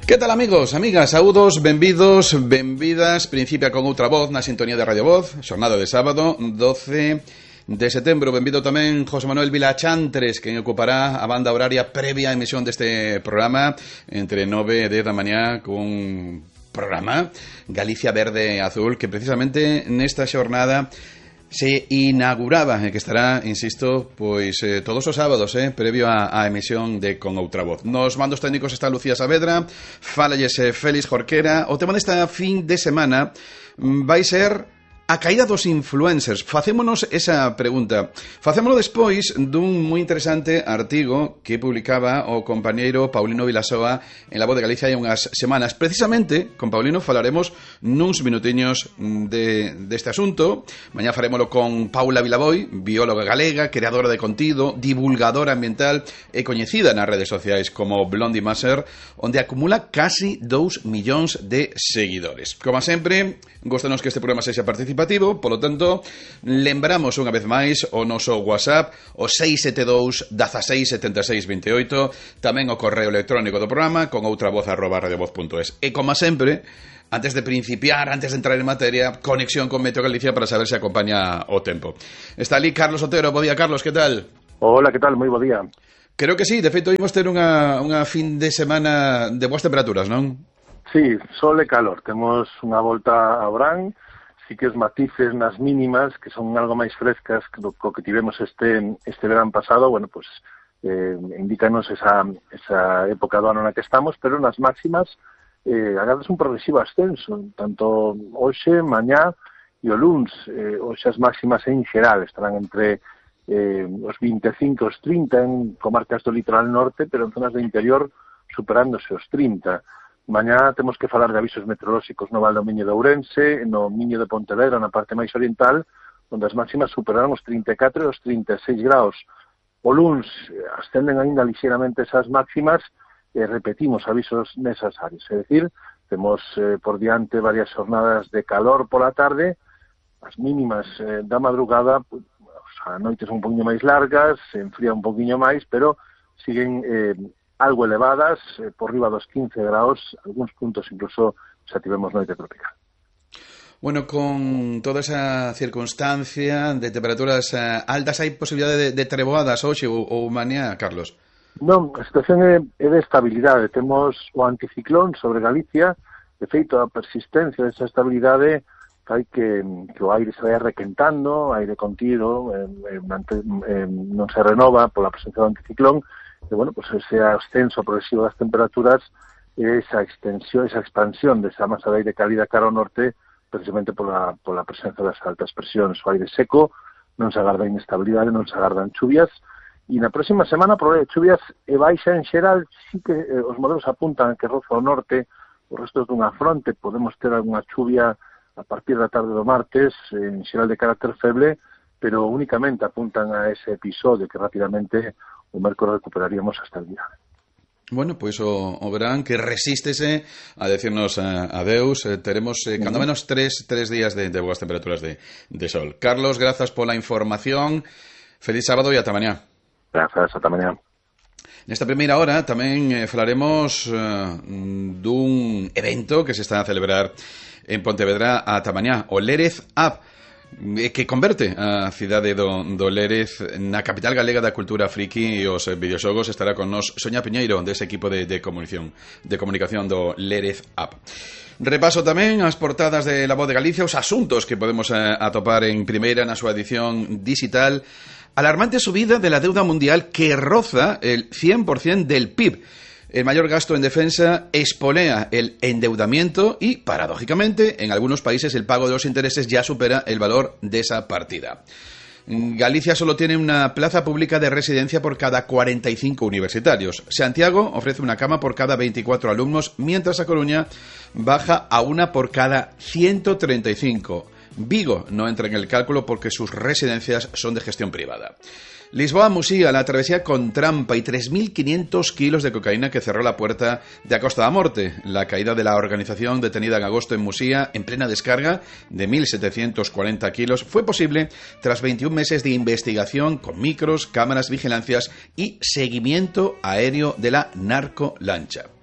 Que tal, amigos, amigas, saúdos, benvidos, benvidas. Principia con outra voz na sintonía de Radio Voz, xornada de sábado 12 de setembro. Benvido tamén José Manuel Vilachantres, que ocupará a banda horaria previa a emisión deste programa entre 9 e 10 da mañá cun programa Galicia Verde e Azul, que precisamente nesta xornada se inauguraba, que estará, insisto, pois todos os sábados, previo á emisión de Con Outra Voz. Nos mandos técnicos está Lucía Saavedra, fálalles Félix Jorquera. O tema desta fin de semana vai ser a caída dos influencers. Facémonos esa pregunta. Facémolo despois dun moi interesante artigo que publicaba o compañeiro Paulino Vilasoa en La Voz de Galicia hai unhas semanas. Precisamente, con Paulino falaremos nuns minutiños deste asunto. Mañá farémolo con Paula Vilaboi, bióloga galega, creadora de contido, divulgadora ambiental e coñecida nas redes sociais como Blondie Maser, onde acumula casi 2 millóns de seguidores. Como sempre, góstanos que este programa sexa participativo. Polo tanto, lembramos unha vez máis o noso WhatsApp, o 672 16 76 28, tamén o correo electrónico do programa con outravoz@radiovoz.es. E como sempre, antes de principiar, antes de entrar en materia, conexión con Meteo Galicia para saber se acompaña o tempo. Está ali Carlos Otero. Bo día, Carlos, que tal? Hola, que tal? Moi bo día. Creo que sí, de feito imos ter unha fin de semana de boas temperaturas, non? Sí, sol e calor. Temos unha volta a Brán. Sí que os matices nas mínimas, que son algo máis frescas que do que tivemos este verán pasado, bueno, pues indícanos esa época do ano na que estamos, pero nas máximas agardas un progresivo ascenso, tanto hoxe, mañá e o luns. Hoxe as máximas en xeral estarán entre os 25 e os 30 en comarcas do litoral norte, pero en zonas do interior superándose os 30. Mañá temos que falar de avisos meteorolóxicos no Val do Miño de Ourense, no Miño de Pontevedra, na parte máis oriental, onde as máximas superarán os 34 e os 36 graus. O luns ascenden aínda lixeiramente esas máximas e repetimos avisos nesas áreas. É dicir, temos por diante varias jornadas de calor pola tarde, as mínimas da madrugada, a noites un poquinho máis largas, se enfría un poquinho máis, pero siguen algo elevadas, por riba dos 15 graus, algúns puntos incluso xa tivemos noite tropical. Bueno, con toda esa circunstancia de temperaturas altas, hai posibilidade de treboadas hoxe ou mañá, Carlos? Non, a situación é de estabilidade. Temos o anticiclón sobre Galicia, de feito a persistencia desa estabilidade fai que o aire se vai requentando, aire contido, non se renova pola presencia do anticiclón. E, bueno, pues ese ascenso progresivo das temperaturas e esa extensión, esa expansión desa masa de aire cálida cara ao norte, precisamente pola presencia das altas presións. O aire seco, non se agarda inestabilidade, non se agardan chuvias, e na próxima semana probable de chuvias e baixa en xeral. Sí que os modelos apuntan que roza ao norte os restos dunha fronte, podemos ter algunha chuvia a partir da tarde do martes, en xeral de carácter feble, pero únicamente apuntan a ese episodio que rapidamente o mércores recuperaríamos hasta el día. Bueno, pois o verán que resístese a decirnos adeus. Teremos cando menos tres días de boas temperaturas de sol. Carlos, grazas pola información. Feliz sábado e ata mañá. Grazas, ata mañá. Nesta primeira hora tamén falaremos dun evento que se está a celebrar en Pontevedra ata mañá, o Lérez Up, que converte a cidade do Lérez na capital galega da cultura friki e os videoxogos. Estará con nos Soña Piñeiro dese equipo de comunicación do Lérez Up. Repaso tamén as portadas de La Voz de Galicia, os asuntos que podemos atopar en primeira na súa edición digital. Alarmante subida de la deuda mundial que roza el 100% del PIB. El mayor gasto en defensa espolea el endeudamiento y, paradójicamente, en algunos países el pago de los intereses ya supera el valor de esa partida. Galicia solo tiene una plaza pública de residencia por cada 45 universitarios. Santiago ofrece una cama por cada 24 alumnos, mientras A Coruña baja a una por cada 135. Vigo no entra en el cálculo porque sus residencias son de gestión privada. Lisboa-Musía, la travesía con trampa y 3.500 kilos de cocaína que cerró la puerta de a Costa da Morte. La caída de la organización detenida en agosto en Musía, en plena descarga de 1.740 kilos, fue posible tras 21 meses de investigación con micros, cámaras, vigilancias y seguimiento aéreo de la narcolancha.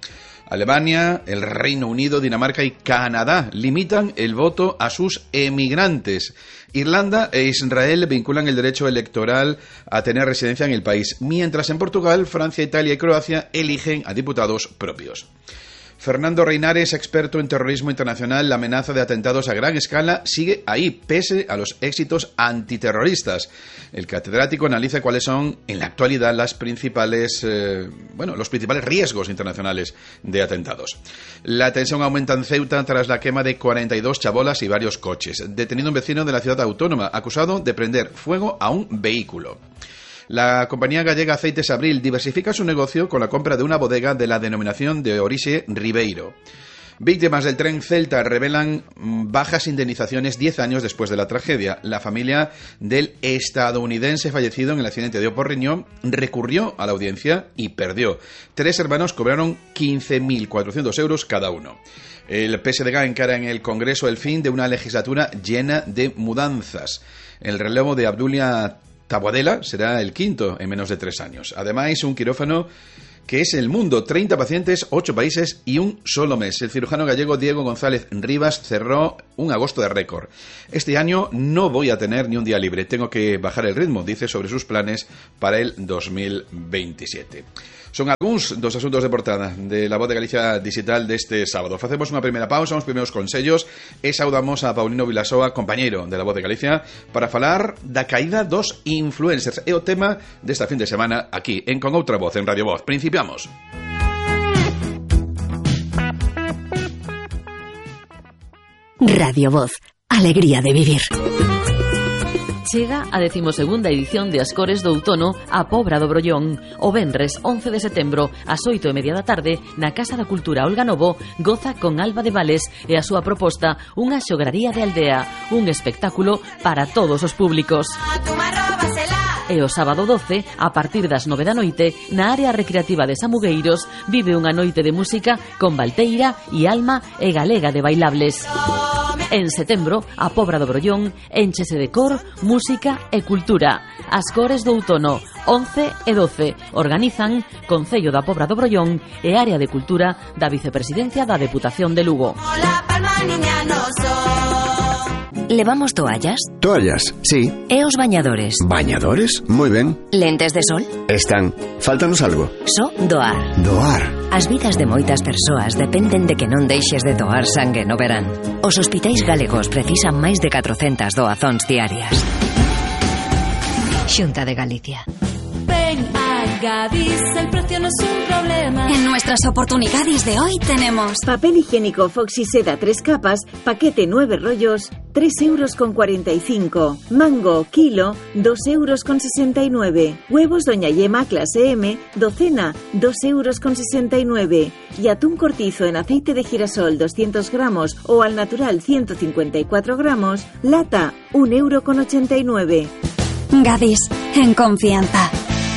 Alemania, el Reino Unido, Dinamarca y Canadá limitan el voto a sus emigrantes. Irlanda e Israel vinculan el derecho electoral a tener residencia en el país, mientras en Portugal, Francia, Italia y Croacia eligen a diputados propios. Fernando Reinares, experto en terrorismo internacional, la amenaza de atentados a gran escala sigue ahí, pese a los éxitos antiterroristas. El catedrático analiza cuáles son, en la actualidad, los principales riesgos internacionales de atentados. La tensión aumenta en Ceuta tras la quema de 42 chabolas y varios coches. Detenido un vecino de la ciudad autónoma, acusado de prender fuego a un vehículo. La compañía gallega Aceites Abril diversifica su negocio con la compra de una bodega de la denominación de Orixe Ribeiro. Víctimas del tren Celta revelan bajas indemnizaciones 10 años después de la tragedia. La familia del estadounidense fallecido en el accidente de Oporriño recurrió a la audiencia y perdió. 3 hermanos cobraron 15.400 euros cada uno. El PSDG encara en el Congreso el fin de una legislatura llena de mudanzas. El relevo de Abdulia Taboadela será el quinto en menos de 3 años. Además, un quirófano que es el mundo, 30 pacientes, 8 países y un solo mes. El cirujano gallego Diego González Rivas cerró un agosto de récord. Este año no voy a tener ni un día libre, tengo que bajar el ritmo, dice sobre sus planes para el 2027. Son alguns dos asuntos de portada de La Voz de Galicia Digital deste sábado. Facemos unha primeira pausa, uns primeiros consellos e saudamos a Paulino Vilasoa, compañeiro de La Voz de Galicia, para falar da caída dos influencers. É o tema desta fin de semana aquí, en Con Outra Voz, en Radio Voz. Principiamos. Radio Voz, alegría de vivir. Chega a 12ª edición de Ascores do Outono a Pobra do Brollón. O venres 11 de setembro, ás 8:30 da tarde, na Casa da Cultura Olga Novo, goza con Alba de Vales e a súa proposta unha xograría de aldea, un espectáculo para todos os públicos. E o sábado 12, a partir das 9 da noite, na área recreativa de Samugueiros, vive unha noite de música con Valteira e Alma e Galega de Bailables. En setembro, a Pobra do Brollón enchese de cor, música e cultura. Ascores do Outono, 11 e 12, organizan Concello da Pobra do Brollón e Área de Cultura da Vicepresidencia da Deputación de Lugo. ¿Levamos toallas? Toallas, sí. ¿E os bañadores? ¿Bañadores? Muy ben. ¿Lentes de sol? Están. Fáltanos algo. So doar. Doar. As vidas de moitas persoas dependen de que non deixes de doar sangue no verán. Os hospitais galegos precisan máis de 400 doazóns diarias. Xunta de Galicia. Ven a Gadis, el precio no es un problema. En nuestras oportunidades de hoy tenemos papel higiénico Foxyseda 3 capas, paquete 9 rollos, 3,45 €. Mango, kilo, 2,69 €. Huevos Doña Yema clase M, docena, 2,69 €. Y atún cortizo en aceite de girasol 200 gramos o al natural 154 gramos, lata, 1,89 €. Gadis, en confianza.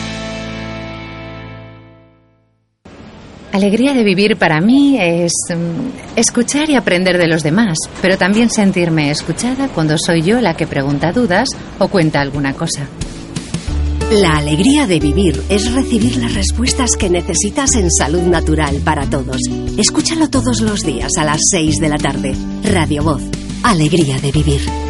Alegría de vivir para mí es escuchar y aprender de los demás, pero también sentirme escuchada cuando soy yo la que pregunta dudas o cuenta alguna cosa. La alegría de vivir es recibir las respuestas que necesitas en Salud Natural para todos. Escúchalo todos los días a las 6 de la tarde. Radio Voz, alegría de vivir.